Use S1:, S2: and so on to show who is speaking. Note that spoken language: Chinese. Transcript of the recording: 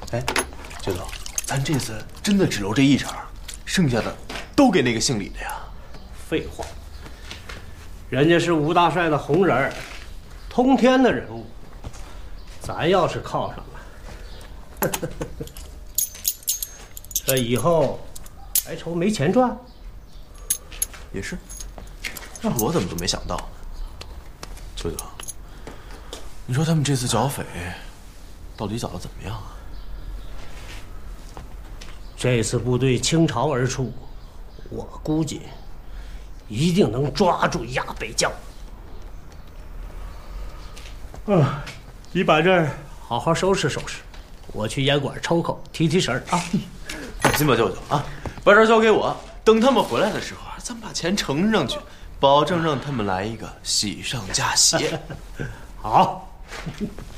S1: 哎，舅舅，咱这次真的只留这一茬，剩下的都给那个姓李的呀？
S2: 废话，人家是吴大帅的红人儿，通天的人物，咱要是靠上了，这以后还愁没钱赚？
S1: 也是，那我怎么都没想到呢？舅舅，你说他们这次剿匪，到底剿得怎么样啊？
S2: 这次部队倾巢而出，我估计一定能抓住压北江。你把这儿好好收拾收拾，我去烟馆抽口提提神啊。
S1: 放心吧，舅舅啊，把这交给我，等他们回来的时候，咱把钱呈上去，保证让他们来一个喜上加喜。
S2: 好。